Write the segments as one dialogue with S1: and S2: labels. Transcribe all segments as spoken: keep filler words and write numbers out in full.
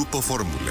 S1: Grupo Fórmula.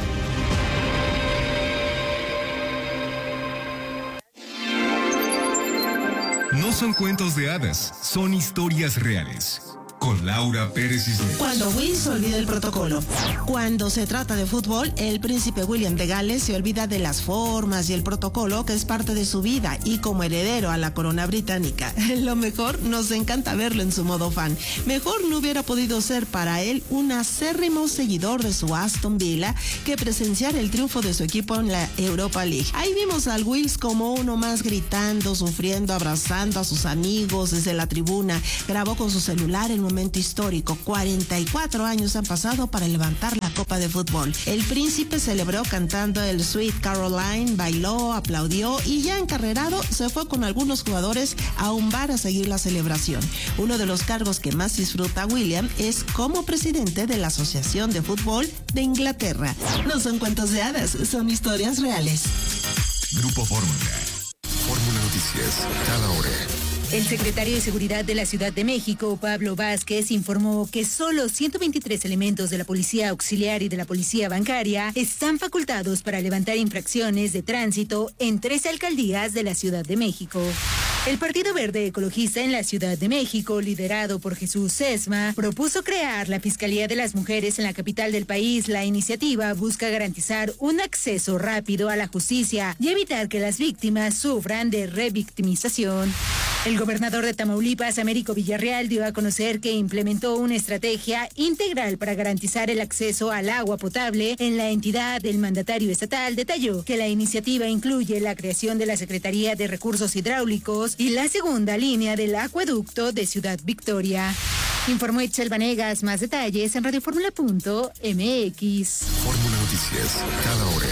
S2: No son cuentos de hadas, son historias reales. Con Laura Pérez Cisneros.
S3: Cuando Will se olvida el protocolo. Cuando se trata de fútbol, el príncipe William de Gales se olvida de las formas y el protocolo que es parte de su vida, y como heredero a la corona británica. Lo mejor, nos encanta verlo en su modo fan. Mejor no hubiera podido ser para él un acérrimo seguidor de su Aston Villa que presenciar el triunfo de su equipo en la Europa League. Ahí vimos al Wills como uno más, gritando, sufriendo, abrazando a sus amigos desde la tribuna. Grabó con su celular el momento histórico. cuarenta y cuatro años han pasado para levantar la copa de fútbol. El príncipe celebró cantando el Sweet Caroline, bailó, aplaudió y ya encarrerado se fue con algunos jugadores a un bar a seguir la celebración. Uno de los cargos que más disfruta William es como presidente de la Asociación de Fútbol de Inglaterra. No son cuentos de hadas, son historias reales.
S1: Grupo Fórmula. Fórmula Noticias, cada hora.
S4: El secretario de Seguridad de la Ciudad de México, Pablo Vázquez, informó que solo ciento veintitrés elementos de la Policía Auxiliar y de la Policía Bancaria están facultados para levantar infracciones de tránsito en tres alcaldías de la Ciudad de México. El Partido Verde Ecologista en la Ciudad de México, liderado por Jesús Sesma, propuso crear la Fiscalía de las Mujeres en la capital del país. La iniciativa busca garantizar un acceso rápido a la justicia y evitar que las víctimas sufran de revictimización. El gobernador de Tamaulipas, Américo Villarreal, dio a conocer que implementó una estrategia integral para garantizar el acceso al agua potable en la entidad. El mandatario estatal detalló que la iniciativa incluye la creación de la Secretaría de Recursos Hidráulicos y la segunda línea del acueducto de Ciudad Victoria. Informó Itzel Vanegas. Más detalles en radioformula punto m x.
S1: Fórmula Noticias, cada hora.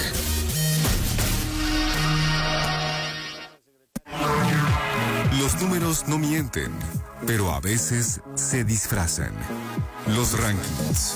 S1: Los números no mienten, pero a veces se disfrazan. Los rankings.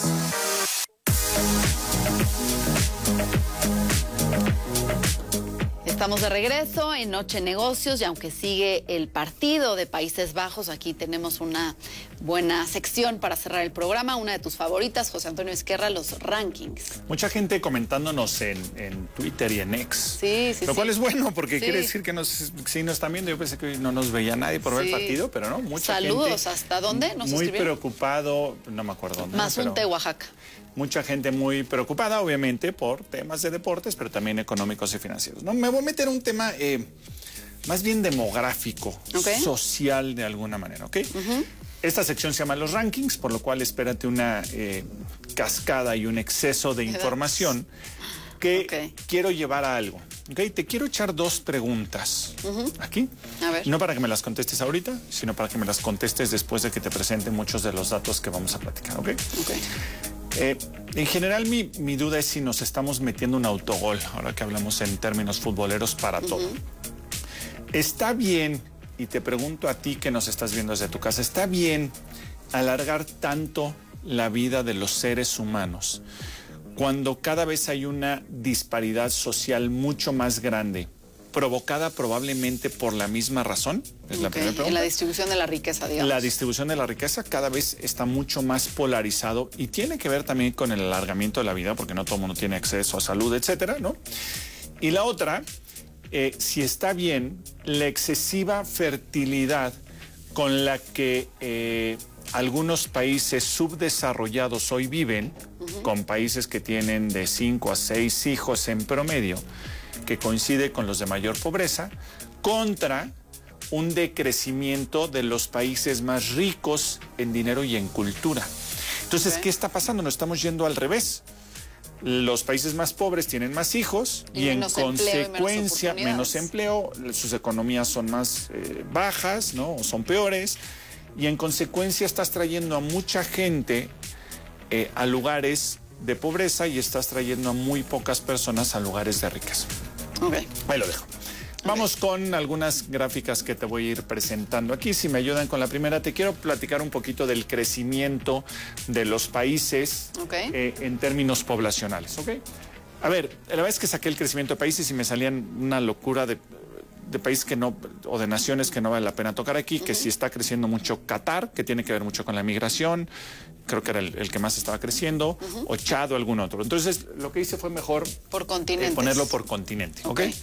S5: Estamos de regreso en Noche Negocios y aunque sigue el partido de Países Bajos, aquí tenemos una buena sección para cerrar el programa, una de tus favoritas, José Antonio Ezquerra, los rankings.
S6: Mucha gente comentándonos en, en Twitter y en X,
S5: sí, sí,
S6: lo
S5: sí.
S6: cual es bueno porque
S5: sí.
S6: quiere decir que nos, sí nos están viendo. Yo pensé que no nos veía nadie por ver
S5: sí.
S6: el partido, pero no, mucha
S5: Saludos,
S6: gente.
S5: ¿hasta dónde nos
S6: Muy
S5: escribieron?
S6: preocupado, no me acuerdo dónde.
S5: Mazunte, Oaxaca.
S6: Mucha gente muy preocupada, obviamente, por temas de deportes, pero también económicos y financieros. No, me voy a meter en un tema eh, más bien demográfico,
S5: okay.
S6: social de alguna manera, ¿ok? Uh-huh. Esta sección se llama Los Rankings, por lo cual espérate una eh, cascada y un exceso de información que okay. quiero llevar a algo. Okay, te quiero echar dos preguntas uh-huh. aquí.
S5: A ver.
S6: No para que me las contestes ahorita, sino para que me las contestes después de que te presente muchos de los datos que vamos a platicar, ¿ok?
S5: Ok.
S6: Eh, en general, mi, mi duda es si nos estamos metiendo un autogol, ahora que hablamos en términos futboleros para uh-huh. todo. ¿Está bien, y te pregunto a ti que nos estás viendo desde tu casa, está bien alargar tanto la vida de los seres humanos cuando cada vez hay una disparidad social mucho más grande, provocada probablemente por la misma razón? Es la
S5: okay.
S6: primera pregunta.
S5: En la distribución de la riqueza, digamos.
S6: La distribución de la riqueza cada vez está mucho más polarizado y tiene que ver también con el alargamiento de la vida, porque no todo el mundo tiene acceso a salud, etcétera, ¿no? Y la otra, eh, si está bien la excesiva fertilidad con la que eh, algunos países subdesarrollados hoy viven, uh-huh. con países que tienen de cinco a seis hijos en promedio, que coincide con los de mayor pobreza, contra un decrecimiento de los países más ricos en dinero y en cultura. Entonces, okay. ¿qué está pasando? Nos estamos yendo al revés. Los países más pobres tienen más hijos y, y en consecuencia menos empleo, sus economías son más eh, bajas, ¿no? O son peores, y en consecuencia estás trayendo a mucha gente eh, a lugares de pobreza y estás trayendo a muy pocas personas a lugares de riqueza.
S5: Okay.
S6: Ahí lo dejo. Vamos okay. con algunas gráficas que te voy a ir presentando aquí. Si me ayudan con la primera, te quiero platicar un poquito del crecimiento de los países okay. eh, en términos poblacionales. ¿Okay? A ver, la verdad es que saqué el crecimiento de países y me salían una locura de de países que no, o de naciones que no vale la pena tocar aquí, que uh-huh. sí está creciendo mucho Qatar, que tiene que ver mucho con la migración, creo que era el, el que más estaba creciendo, uh-huh. o Chad o algún otro. Entonces, lo que hice fue mejor
S5: por continentes.
S6: Eh, ponerlo por continente, ¿ok? okay.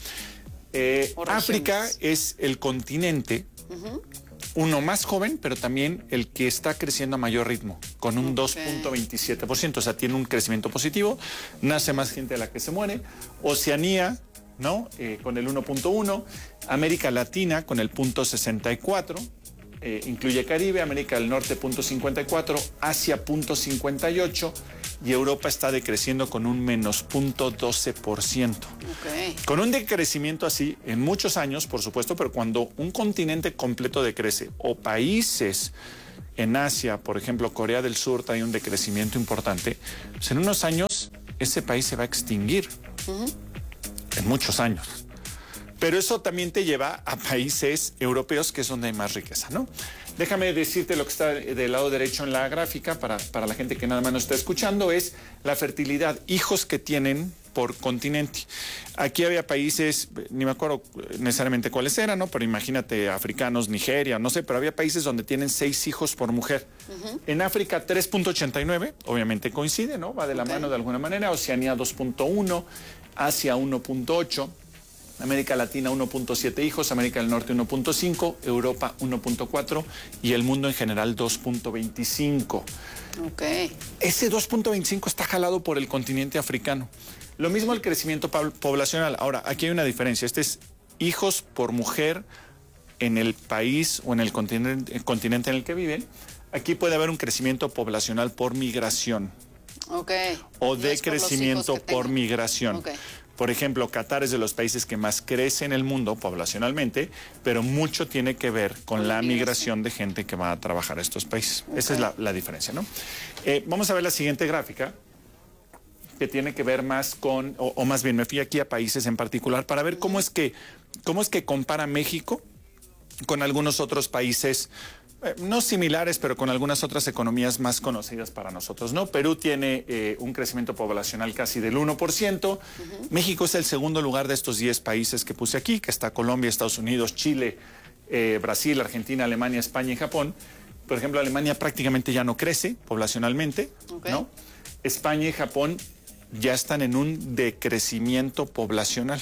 S6: Eh, África es el continente, uh-huh. uno más joven, pero también el que está creciendo a mayor ritmo, con un okay. dos punto veintisiete por ciento, o sea, tiene un crecimiento positivo, nace más gente de la que se muere. Oceanía, ¿no? Eh, con el uno punto uno, América Latina con el punto sesenta y cuatro, eh, incluye Caribe, América del Norte punto cincuenta y cuatro, Asia punto cincuenta y ocho y Europa está decreciendo con un menos punto doce por ciento. Okay. Con un decrecimiento así en muchos años, por supuesto, pero cuando un continente completo decrece o países en Asia, por ejemplo, Corea del Sur, trae un decrecimiento importante, pues en unos años ese país se va a extinguir. Uh-huh. En muchos años. Pero eso también te lleva a países europeos, que es donde hay más riqueza, ¿no? Déjame decirte lo que está del lado derecho en la gráfica, para, para la gente que nada más nos está escuchando, es la fertilidad, hijos que tienen por continente. Aquí había países, ni me acuerdo necesariamente cuáles eran, ¿no? Pero imagínate, africanos, Nigeria, no sé, pero había países donde tienen seis hijos por mujer. Uh-huh. En África, tres punto ochenta y nueve, obviamente coincide, ¿no? Va de la okay. mano de alguna manera. Oceanía, dos punto uno. Asia uno punto ocho, América Latina uno punto siete hijos, América del Norte uno punto cinco, Europa uno punto cuatro y el mundo en general dos punto veinticinco.
S5: Okay.
S6: Ese dos punto veinticinco está jalado por el continente africano. Lo mismo el crecimiento poblacional. Ahora, aquí hay una diferencia. Este es hijos por mujer en el país o en el continente, el continente en el que viven. Aquí puede haber un crecimiento poblacional por migración.
S5: Okay.
S6: O de crecimiento por, por migración. Okay. Por ejemplo, Qatar es de los países que más crece en el mundo poblacionalmente, pero mucho tiene que ver con la migración de gente que va a trabajar a estos países. Okay. Esa es la, la diferencia, ¿no? Eh, vamos a ver la siguiente gráfica, que tiene que ver más con, o, o más bien me fui aquí a países en particular para ver cómo es que, cómo es que compara México con algunos otros países, Eh, no similares, pero con algunas otras economías más conocidas para nosotros, ¿no? Perú tiene eh, un crecimiento poblacional casi del uno por ciento. Uh-huh. México es el segundo lugar de estos diez países que puse aquí, que está Colombia, Estados Unidos, Chile, eh, Brasil, Argentina, Alemania, España y Japón. Por ejemplo, Alemania prácticamente ya no crece poblacionalmente, okay. ¿no? España y Japón ya están en un decrecimiento poblacional.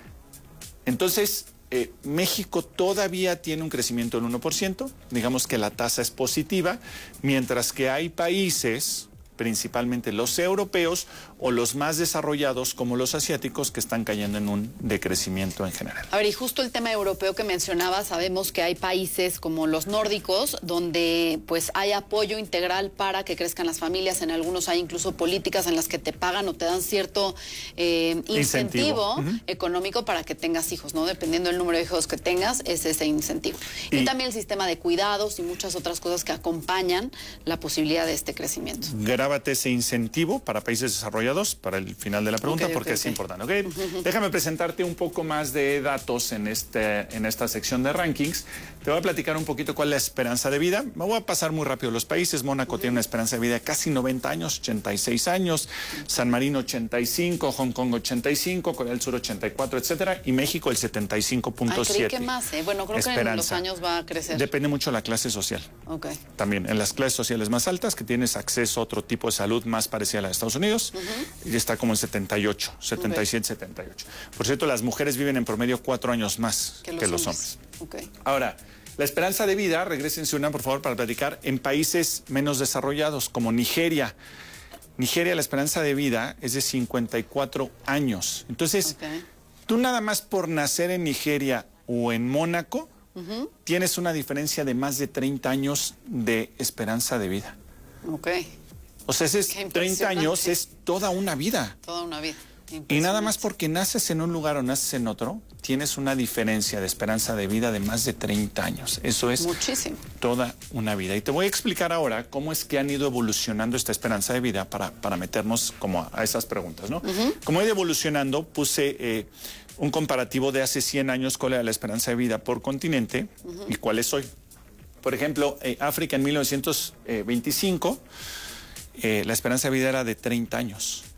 S6: Entonces, Eh, México todavía tiene un crecimiento del uno por ciento, digamos que la tasa es positiva, mientras que hay países, principalmente los europeos o los más desarrollados como los asiáticos, que están cayendo en un decrecimiento en general.
S5: A ver, y justo el tema europeo que mencionaba, sabemos que hay países como los nórdicos donde pues hay apoyo integral para que crezcan las familias, en algunos hay incluso políticas en las que te pagan o te dan cierto eh, incentivo, incentivo. Uh-huh. económico para que tengas hijos, ¿no? Dependiendo del número de hijos que tengas, es ese incentivo. Y, y también el sistema de cuidados y muchas otras cosas que acompañan la posibilidad de este crecimiento.
S6: Grábate ese incentivo para países desarrollados para el final de la pregunta, okay, porque okay, es okay. importante. ¿Okay? Uh-huh. Déjame presentarte un poco más de datos en, este, en esta sección de rankings. Te voy a platicar un poquito cuál es la esperanza de vida. Me voy a pasar muy rápido los países. Mónaco uh-huh. tiene una esperanza de vida de casi noventa años, ochenta y seis años. San Marino ochenta y cinco, Hong Kong ochenta y cinco, Corea del Sur ochenta y cuatro, etcétera. Y México el setenta y cinco punto siete.
S5: Ay, creí que más, ¿eh? Bueno, creo esperanza. que en los años va a crecer.
S6: Depende mucho de la clase social.
S5: Okay.
S6: También en las clases sociales más altas, que tienes acceso a otro tipo de salud más parecida a la de Estados Unidos, uh-huh. y está como en setenta y ocho, setenta y siete, okay. setenta y ocho. Por cierto, las mujeres viven en promedio cuatro años más que los, que los hombres. hombres. Okay. Ahora, la esperanza de vida, regrésense una, por favor, para platicar, en países menos desarrollados, como Nigeria. Nigeria, la esperanza de vida es de cincuenta y cuatro años. Entonces, okay. tú nada más por nacer en Nigeria o en Mónaco, uh-huh. tienes una diferencia de más de treinta años de esperanza de vida.
S5: Ok.
S6: O sea, ese es treinta años es toda una vida.
S5: Toda una vida.
S6: Y nada más porque naces en un lugar o naces en otro, tienes una diferencia de esperanza de vida de más de treinta años. Eso es
S5: muchísimo.
S6: Toda una vida. Y te voy a explicar ahora cómo es que han ido evolucionando esta esperanza de vida para, para meternos como a, a esas preguntas, ¿no? Uh-huh. Como ha ido evolucionando, puse eh, un comparativo de hace cien años, cuál era la esperanza de vida por continente uh-huh. y cuál es hoy. Por ejemplo, eh, África en mil novecientos veinticinco, eh, la esperanza de vida era de treinta años.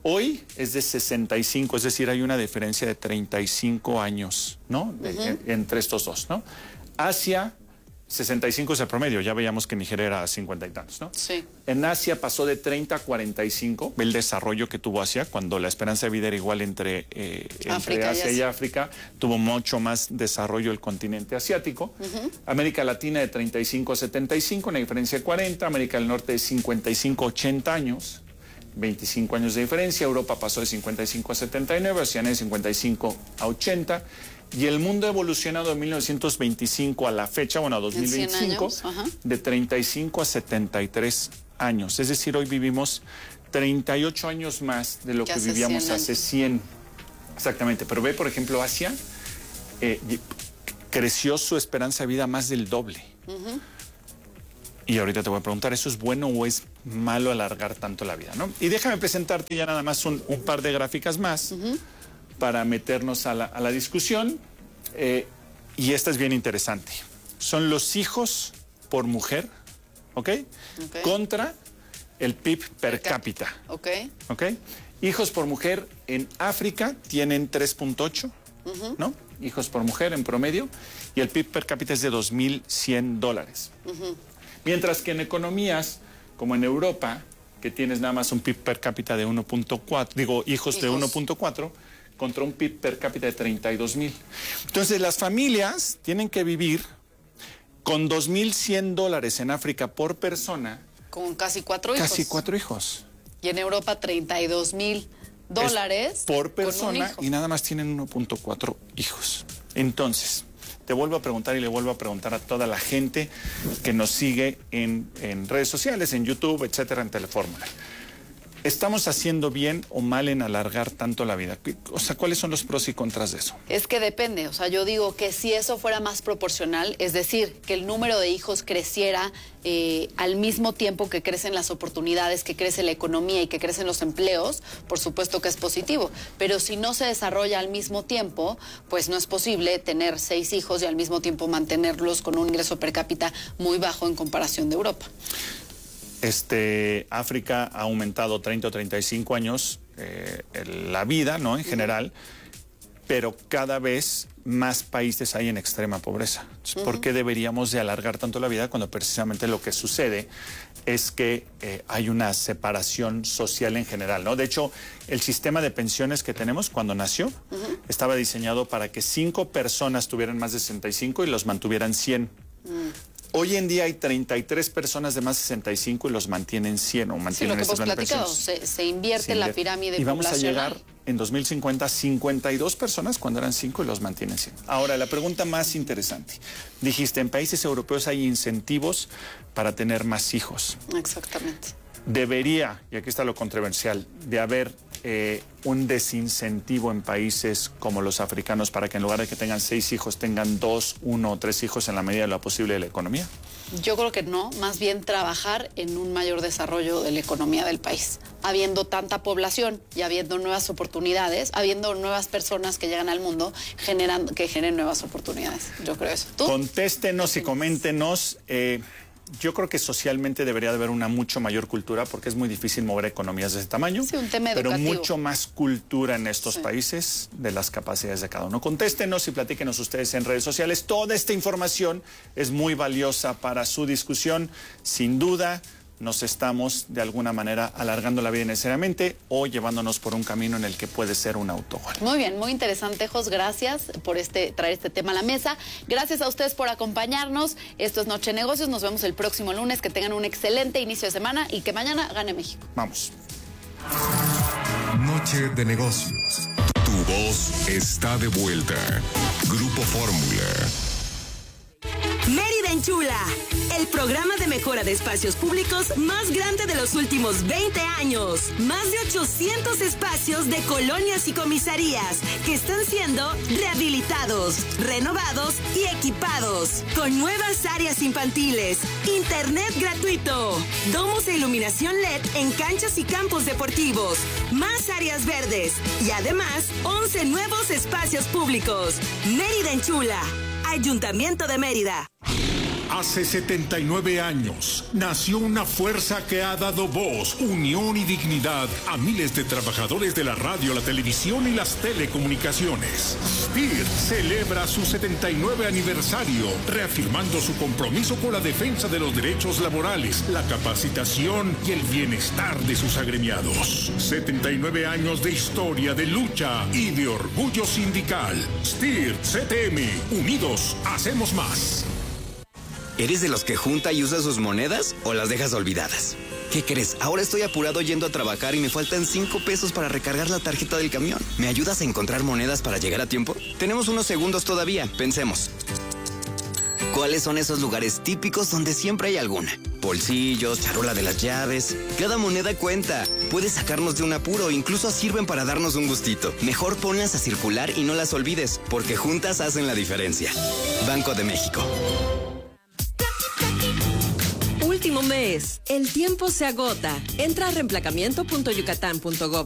S6: Hoy es de sesenta y cinco, es decir, hay una diferencia de treinta y cinco años, ¿no? Uh-huh. de, entre estos dos, ¿no? Asia, sesenta y cinco es el promedio, ya veíamos que Nigeria era cincuenta y tantos, ¿no?
S5: Sí.
S6: En Asia pasó de treinta a cuarenta y cinco, el desarrollo que tuvo Asia, cuando la esperanza de vida era igual entre, eh, entre Asia y, y África, tuvo mucho más desarrollo el continente asiático. Uh-huh. América Latina de treinta y cinco a setenta y cinco, una diferencia de cuarenta, América del Norte de cincuenta y cinco a ochenta años, veinticinco años de diferencia, Europa pasó de cincuenta y cinco a setenta y nueve, Oceanía de cincuenta y cinco a ochenta, y el mundo ha evolucionado de mil novecientos veinticinco a la fecha, bueno, a dos mil veinticinco, de treinta y cinco a setenta y tres años. Es decir, hoy vivimos treinta y ocho años más de lo que, que hace vivíamos cien hace cien. Exactamente, pero ve, por ejemplo, Asia eh, creció su esperanza de vida más del doble. Uh-huh. Y ahorita te voy a preguntar, ¿eso es bueno o es malo alargar tanto la vida, ¿no? Y déjame presentarte ya nada más un, un par de gráficas más uh-huh. para meternos a la, a la discusión. Eh, y esta es bien interesante. Son los hijos por mujer, ¿ok? okay. Contra el P I B per, per cápita.
S5: Ok.
S6: ¿Ok? Hijos por mujer en África tienen tres punto ocho, uh-huh. ¿no? Hijos por mujer en promedio. Y el P I B per cápita es de dos mil cien dólares. Uh-huh. Mientras que en economías como en Europa, que tienes nada más un P I B per cápita de uno punto cuatro, digo, hijos, hijos. de uno punto cuatro, contra un P I B per cápita de treinta y dos mil. Entonces, las familias tienen que vivir con dos mil cien dólares en África por persona.
S5: Con casi cuatro hijos.
S6: Casi cuatro hijos.
S5: Y en Europa, treinta y dos mil dólares.
S6: Por persona y nada más tienen uno punto cuatro hijos. Entonces, te vuelvo a preguntar y le vuelvo a preguntar a toda la gente que nos sigue en, en redes sociales, en YouTube, etcétera, en Telefórmula. ¿Estamos haciendo bien o mal en alargar tanto la vida? O sea, ¿cuáles son los pros y contras de eso?
S5: Es que depende. O sea, yo digo que si eso fuera más proporcional, es decir, que el número de hijos creciera eh, al mismo tiempo que crecen las oportunidades, que crece la economía y que crecen los empleos, por supuesto que es positivo. Pero si no se desarrolla al mismo tiempo, pues no es posible tener seis hijos y al mismo tiempo mantenerlos con un ingreso per cápita muy bajo en comparación de Europa.
S6: Este, África ha aumentado treinta o treinta y cinco años eh, la vida, ¿no? En general, pero cada vez más países hay en extrema pobreza. Entonces, uh-huh. ¿por qué deberíamos de alargar tanto la vida cuando precisamente lo que sucede es que eh, hay una separación social en general, ¿no? De hecho, el sistema de pensiones que tenemos cuando nació uh-huh. estaba diseñado para que cinco personas tuvieran más de sesenta y cinco y los mantuvieran cien. Uh-huh. Hoy en día hay treinta y tres personas de más de sesenta y cinco y los mantienen cien o mantienen
S5: sí, lo que
S6: este
S5: hemos platicado, se, se invierte se la pirámide poblacional.
S6: Y vamos a llegar en dos mil cincuenta a cincuenta y dos personas cuando eran cinco y los mantienen cien. Ahora, la pregunta más interesante. Dijiste, en países europeos hay incentivos para tener más hijos.
S5: Exactamente.
S6: Debería, y aquí está lo controversial, de haber eh, un desincentivo en países como los africanos para que en lugar de que tengan seis hijos tengan dos, uno o tres hijos en la medida de lo posible de la economía.
S5: Yo creo que no, más bien trabajar en un mayor desarrollo de la economía del país. Habiendo tanta población y habiendo nuevas oportunidades, habiendo nuevas personas que llegan al mundo, generando, que generen nuevas oportunidades. Yo creo eso. ¿Tú?
S6: Contéstenos y coméntenos. Eh, Yo creo que socialmente debería de haber una mucho mayor cultura porque es muy difícil mover economías de ese tamaño.
S5: Sí, un tema educativo.
S6: Pero mucho más cultura en estos sí. países de las capacidades de cada uno. Contéstenos y platíquenos ustedes en redes sociales. Toda esta información es muy valiosa para su discusión. Sin duda, nos estamos de alguna manera alargando la vida innecesariamente o llevándonos por un camino en el que puede ser un autogol.
S5: Muy bien, muy interesante, Jos. Gracias por este, traer este tema a la mesa. Gracias a ustedes por acompañarnos. Esto es Noche de Negocios. Nos vemos el próximo lunes. Que tengan un excelente inicio de semana y que mañana gane México.
S6: Vamos.
S1: Noche de Negocios. Tu voz está de vuelta. Grupo Fórmula.
S7: Mérida Enchula, el programa de mejora de espacios públicos más grande de los últimos veinte años. Más de ochocientos espacios de colonias y comisarías que están siendo rehabilitados, renovados y equipados. Con nuevas áreas infantiles, internet gratuito, domos e iluminación L E D en canchas y campos deportivos, más áreas verdes y además once nuevos espacios públicos. Mérida Enchula. Ayuntamiento de Mérida.
S8: Hace setenta y nueve años nació una fuerza que ha dado voz, unión y dignidad a miles de trabajadores de la radio, la televisión y las telecomunicaciones. S T I R celebra su setenta y nueve aniversario, reafirmando su compromiso con la defensa de los derechos laborales, la capacitación y el bienestar de sus agremiados. setenta y nueve años de historia, de lucha y de orgullo sindical. S T I R C T M, unidos hacemos más.
S9: ¿Eres de los que junta y usa sus monedas o las dejas olvidadas? ¿Qué crees? Ahora estoy apurado yendo a trabajar y me faltan cinco pesos para recargar la tarjeta del camión. ¿Me ayudas a encontrar monedas para llegar a tiempo? Tenemos unos segundos todavía, pensemos. ¿Cuáles son esos lugares típicos donde siempre hay alguna? Bolsillos, charola de las llaves. Cada moneda cuenta. Puede sacarnos de un apuro, incluso sirven para darnos un gustito. Mejor ponlas a circular y no las olvides, porque juntas hacen la diferencia. Banco de México.
S10: Último mes. El tiempo se agota. Entra a reemplacamiento punto yucatán punto gob